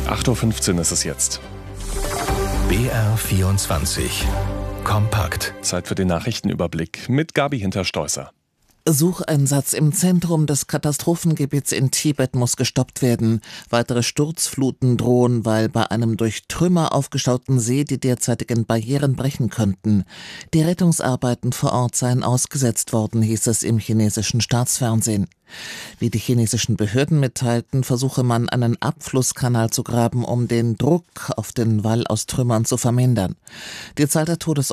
8:15 Uhr ist es jetzt. BR24 kompakt. Zeit für den Nachrichtenüberblick mit Gabi Hinterstoisser. Sucheinsatz im Zentrum des Katastrophengebiets in Tibet muss gestoppt werden. Weitere Sturzfluten drohen, weil bei einem durch Trümmer aufgestauten See die derzeitigen Barrieren brechen könnten. Die Rettungsarbeiten vor Ort seien ausgesetzt worden, hieß es im chinesischen Staatsfernsehen. Wie die chinesischen Behörden mitteilten, versuche man, einen Abflusskanal zu graben, um den Druck auf den Wall aus Trümmern zu vermindern. Die Zahl der